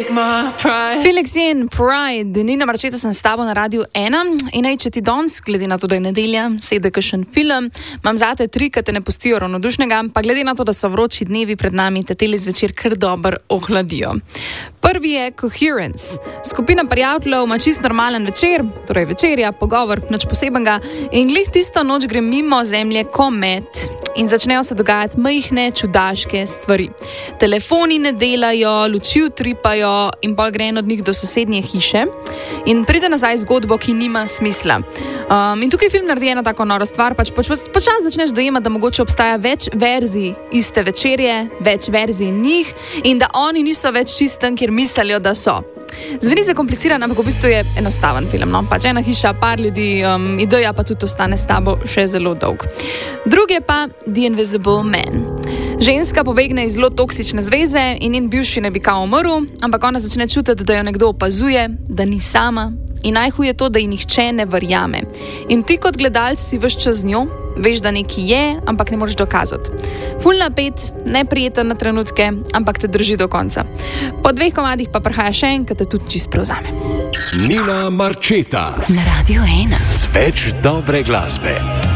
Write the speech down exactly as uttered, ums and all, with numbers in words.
Felix in Pride, Nina Marčeta sem s tabo na Radiu ena in naj, če ti danes, glede na to, da je nedelja, sede kakšen film, imam zate tri, ki te ne pustijo ravnodušnega, pa glede na to, da so vroči dnevi pred nami, te teli zvečer kar dobro ohladijo. Prvi je Coherence. Skupina prijateljev ima čist normalen večer, torej večerja, pogovor, nič posebenega in glih tisto noč gre mimo zemlje komet in začnejo se dogajati majhne, čudaške stvari. Telefoni ne delajo, luči utripajo in pol gre en od njih do sosednje hiše in pride nazaj zgodbo, ki nima smisla. Um, in tukaj film naredi ena tako nora stvar, pač počas poč, začneš dojemati, da mogoče obstaja več verzij iste večerje, več verzij njih in da oni niso več čistem, kjer mislijo, da so. Zveni se kompliciran, ampak v bistvu je enostaven film. No? Pač ena hiša, par ljudi, um, ideja pa tudi ostane s tabo še zelo dolg. Drugi je pa The Invisible Man. Ženska pobegne iz zelo toksične zveze in njen bivši ne bi kao umrl, ampak ona začne čutiti, da jo nekdo opazuje, da ni sama in najhuje je to, da ji nihče ne verjame. In ti kot gledalec si ves čas z njo, veš, da nekaj je, ampak ne moreš dokazati. Ful napet, neprijeten na trenutke, ampak te drži do konca. Po dveh komadih pa prihaja še en, ki te tudi čist prevzame. Nina Marčeta na Radiu ena. Z več dobre glasbe.